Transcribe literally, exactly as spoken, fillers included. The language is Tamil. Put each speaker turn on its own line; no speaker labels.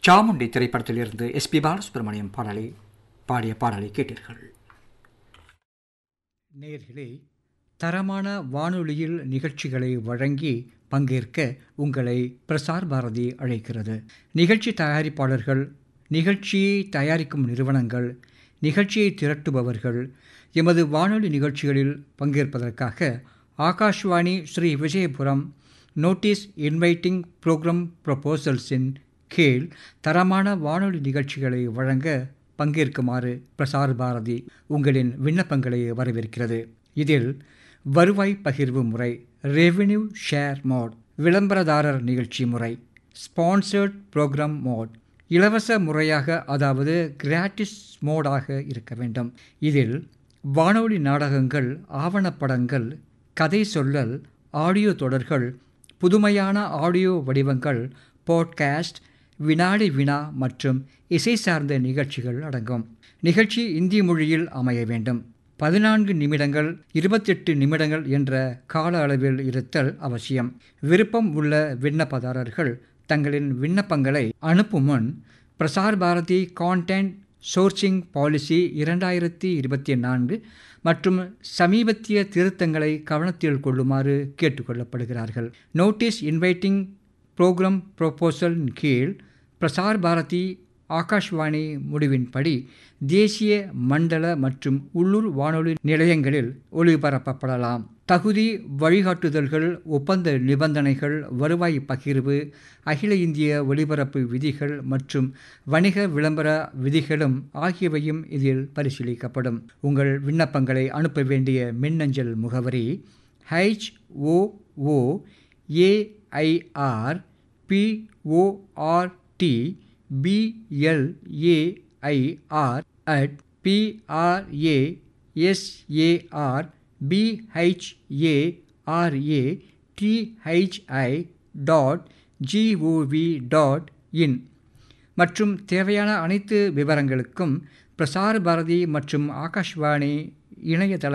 சாமுண்டி திரைப்படத்திலிருந்து எஸ் பி பாலசுப்ரமணியம் பாடலை பாடிய பாடலை கேட்டீர்கள்.
நேயர்களே, தரமான வானொலியில் நிகழ்ச்சிகளை வழங்கி பங்கேற்க உங்களை பிரசார் பாரதி அழைக்கிறது. நிகழ்ச்சி தயாரிப்பாளர்கள், நிகழ்ச்சியை தயாரிக்கும் நிறுவனங்கள், நிகழ்ச்சியை திரட்டுபவர்கள் எமது வானொலி நிகழ்ச்சிகளில் பங்கேற்பதற்காக Akashvani Sri Vijayapuram notice inviting program ப்ரொபோசல்ஸின் கீழ் தரமான வானொலி நிகழ்ச்சிகளை வழங்க பங்கேற்குமாறு பிரசார் பாரதி உங்களின் விண்ணப்பங்களை வரவேற்கிறது. இதில் வருவாய் பகிர்வு முறை, ரெவென்யூ ஷேர் மோட், விளம்பரதாரர் நிகழ்ச்சி முறை, ஸ்பான்சர்ட் ப்ரோக்ராம் மோட், இலவச முறையாக அதாவது கிராட்டிஸ் மோடாக இருக்க வேண்டும். இதில் வானொலி நாடகங்கள், ஆவணப்படங்கள், கதை சொல்லல், ஆடியோ தொடர்கள், புதுமையான ஆடியோ வடிவங்கள், பாட்காஸ்ட், வினாடி வினா மற்றும் இசை சார்ந்த நிகழ்ச்சிகள் அடங்கும். நிகழ்ச்சி இந்தி மொழியில் அமைய வேண்டும். பதினான்கு நிமிடங்கள் இருபத்தெட்டு நிமிடங்கள் என்ற கால அளவில் இருத்தல் அவசியம். விருப்பம் உள்ள விண்ணப்பதாரர்கள் தங்களின் விண்ணப்பங்களை அனுப்பும் முன் Prasar Bharathi content sourcing policy இரண்டாயிரத்தி இருபத்தி நான்கு மற்றும் சமீபத்திய திருத்தங்களை கவனத்தில் கொள்ளுமாறு கேட்டுக்கொள்ளப்படுகிறார்கள். நோட்டீஸ் இன்வைட்டிங் ப்ரோக்ராம் ப்ரொபோசலின் கீழ் பிரசார் பாரதி ஆகாஷ்வாணி முடிவின்படி தேசிய, மண்டல மற்றும் உள்ளூர் வானொலி நிலையங்களில் ஒளிபரப்பப்படலாம். தகுதி, வழிகாட்டுதல்கள், ஒப்பந்த நிபந்தனைகள், வருவாய் பகிர்வு, அகில இந்திய ஒலிபரப்பு விதிகள் மற்றும் வணிக விளம்பர விதிகளும் ஆகியவையும் இதில் பரிசீலிக்கப்படும். உங்கள் விண்ணப்பங்களை அனுப்ப வேண்டிய மின்னஞ்சல் முகவரி H O O A I R B O R D P L A I R at B R A S A R B H A R A D H I dot G O we dot in மற்றும் தேவையான அனைத்து விவரங்களுக்கும் பிரசார் பாரதி மற்றும் ஆகாஷ்வாணி இணையதள